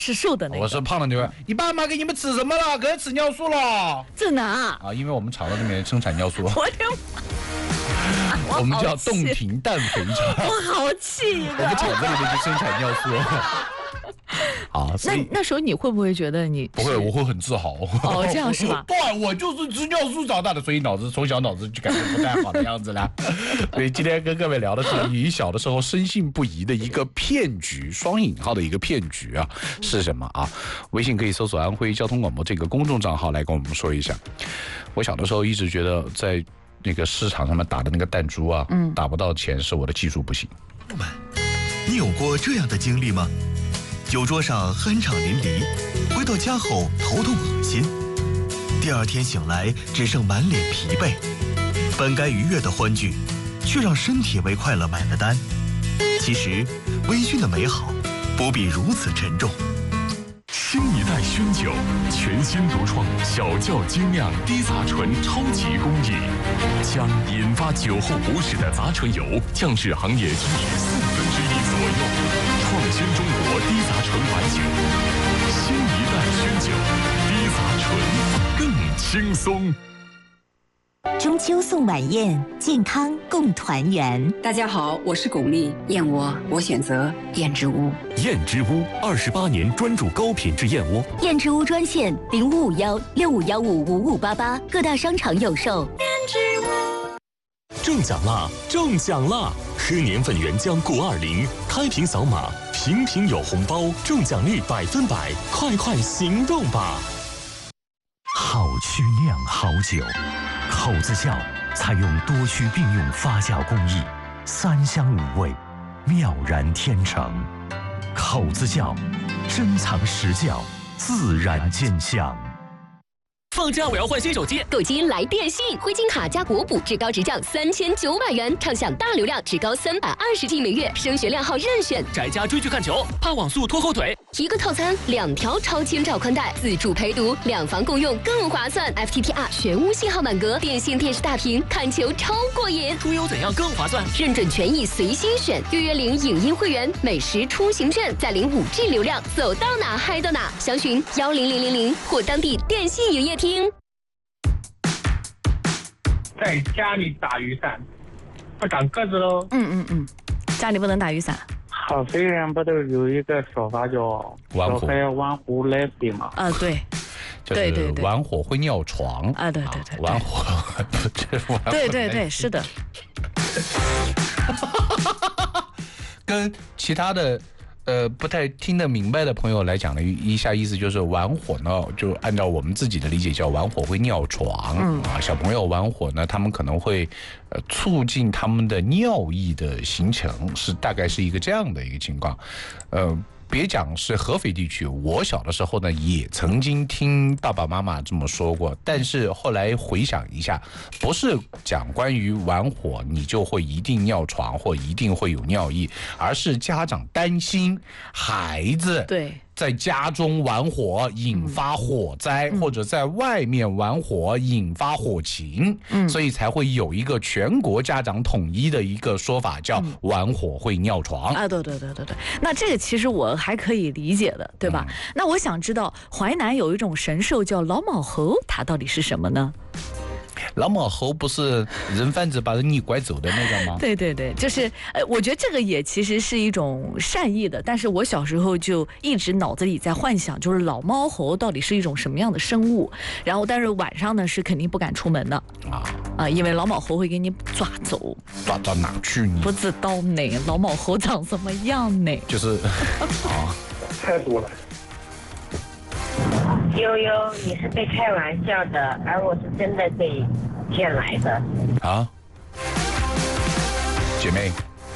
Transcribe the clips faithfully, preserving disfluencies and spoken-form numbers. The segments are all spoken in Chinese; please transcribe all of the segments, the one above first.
是瘦的那个。 我是胖的那个。你爸妈给你们吃什么了？给吃尿素了？ 在哪啊？因为我们厂子里面生产尿素。 我的妈！ 我们叫洞庭氮肥厂。 我好气！ 我们厂子里面就生产尿素。啊， 那那时候你会不会觉得你不会？我会很自豪。 哦，这样是吧？ 对，我就是吃尿素长大的，所以脑子从小脑子就感觉不太好的样子了。所以今天跟各位聊的是你小的时候深信不疑的一个骗局，双引号的一个骗局啊，是什么啊？微信可以搜索安徽交通广播这个公众账号来跟我们说一下。我小的时候一直觉得在那个市场上面打的那个弹珠啊，嗯，打不到钱是我的技术不行。 你有过这样的经历吗？酒桌上酣畅淋漓，回到家后头痛恶心，第二天醒来只剩满脸疲惫，本该愉悦的欢聚，却让身体为快乐买了单。其实，微醺的美好不必如此沉重。 新一代熏酒，全新独创小窖精酿低杂醇超级工艺，将引发酒后不适的杂醇油降至行业均值四分之一左右，创新中国低杂醇白酒。新一代熏酒，低杂醇更轻松。 中秋送晚宴，健康共团圆。 大家好，我是巩俐，燕窝我选择燕之屋。 燕之屋二十八年专注高品质燕窝。 燕之屋专线零五五幺六五幺五五五八八，各大商场有售。燕之屋中奖啦！中奖啦！喝年份原浆固二零，开瓶扫码，瓶瓶有红包，中奖率百分百，快快行动吧！ 好曲酿好酒。口子窖采用多区并用发酵工艺，三香五味，妙然天成。口子窖，珍藏实窖，自然见香。 放假我要换新手机， 购机来电信，灰金卡加国补，至高直降三千九百元，畅享大流量，至高三百二十 G 每月，升学量号任选。 宅家追剧看球，怕网速拖后腿。 一个套餐，两条超千兆宽带，自助陪读，两房共用更划算。F T T R 全屋信号满格，电信电视大屏，看球超过瘾。 出游怎样更划算？ 认准权益随心选，月月领影音会员，美食出行券，再领五 G 流量，走到哪嗨到哪。详询幺零零零零或当地电信营业厅。 在家里打雨伞，不长个子喽。 嗯嗯嗯，家里不能打雨伞。 好，虽然不都有一个说法叫“小孩玩火来飞”嘛？ 啊，对， 对对对，玩火会尿床啊，对对对， 玩火， 对对对，是的， 跟其他的。呃，不太听得明白的朋友来讲呢，一下意思就是玩火呢，就按照我们自己的理解叫玩火会尿床，嗯啊，小朋友玩火呢，他们可能会呃促进他们的尿液的形成，是大概是一个这样的一个情况，呃。别讲是合肥地区，我小的时候呢也曾经听爸爸妈妈这么说过，但是后来回想一下，不是讲关于玩火你就会一定尿床或一定会有尿意，而是家长担心孩子对在家中玩火引发火灾，嗯、或者在外面玩火引发火情，嗯，所以才会有一个全国家长统一的一个说法，叫玩火会尿床。 嗯、啊，对对对对对。那这个其实我还可以理解的，对吧？嗯、那我想知道淮南有一种神兽叫老卯猴，它到底是什么呢？ 老卯猴不是人贩子把人你拐走的那个吗？ 对对对，就是呃，我觉得这个也其实是一种善意的，但是我小时候就一直脑子里在幻想，就是老猫猴到底是一种什么样的生物，然后但是晚上呢是肯定不敢出门的啊啊，因为老卯猴会给你抓走， 抓到哪去呢？ 不知道呢，老卯猴长什么样呢？ 就是啊， 太多了。 悠悠，你是被开玩笑的，而我是真的被骗来的。 啊，姐妹，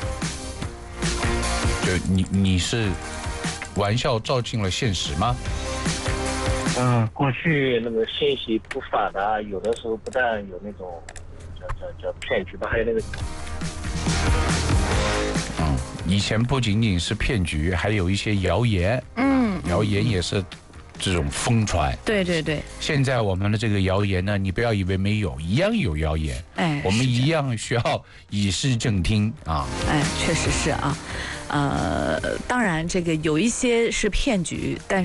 就你你是玩笑照进了现实吗？ 嗯，过去那个信息不发达，有的时候不但有那种叫叫叫骗局吧，还有那个。 嗯，以前不仅仅是骗局，还有一些谣言。嗯，谣言也是。 这种疯传。 对对对。 现在我们的这个谣言呢，你不要以为没有，一样有谣言。 哎， 我们一样需要以示正听啊。 哎，确实是啊。呃，当然这个有一些是骗局，但